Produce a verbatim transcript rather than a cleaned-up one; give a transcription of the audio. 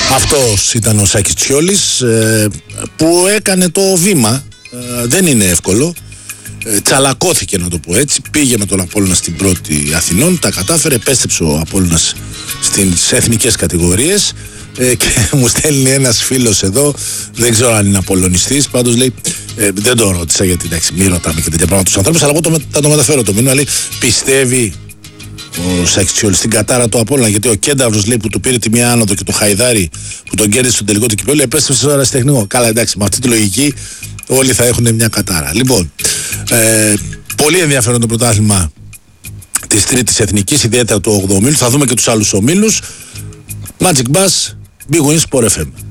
Αυτός ήταν ο Σάκης Τσιόλης, ε, που έκανε το βήμα. ε, Δεν είναι εύκολο. ε, Τσαλακώθηκε, να το πω έτσι. Πήγε με τον Απόλλωνα στην πρώτη Αθηνών, τα κατάφερε, επέστρεψε ο Απόλλωνας στις εθνικές κατηγορίες. ε, Και μου στέλνει ένας φίλος εδώ, δεν ξέρω αν είναι Απολλωνιστής, πάντως λέει, ε, δεν το ρώτησα γιατί εντάξει, μην ρωτάμε και τέτοια πράγματα τους ανθρώπους, αλλά εγώ το, θα το μεταφέρω το μήνυμα. Λέει, πιστεύει ο Σάκης Τσιόλης στην κατάρα του Απόλλωνα, γιατί ο Κένταυρος, λέει, που του πήρε τη μία άνοδο και το Χαϊδάρι που τον κέρδισε στο τελικό του κυπέλλου, επέστρεψε στο ερασιτεχνικό. Καλά, εντάξει, με αυτή τη λογική όλοι θα έχουν μια κατάρα. Λοιπόν, ε, πολύ ενδιαφέρον το πρωτάθλημα της τρίτης εθνικής, ιδιαίτερα του ογδοήμου ομίλου. Θα δούμε και τους άλλους ομίλους. Magic Bass, Big Win Sport εφ εμ.